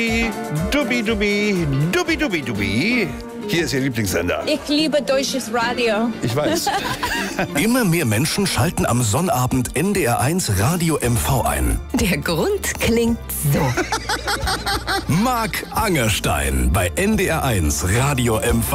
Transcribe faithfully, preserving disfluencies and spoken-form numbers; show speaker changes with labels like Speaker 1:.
Speaker 1: Dubi Dubi, Dubi Dubi Dubi. Hier ist Ihr Lieblingssender.
Speaker 2: Ich liebe deutsches Radio.
Speaker 1: Ich weiß.
Speaker 3: Immer mehr Menschen schalten am Sonnabend N D R eins Radio M V ein.
Speaker 4: Der Grund klingt so.
Speaker 3: Marc Angerstein bei N D R eins Radio M V.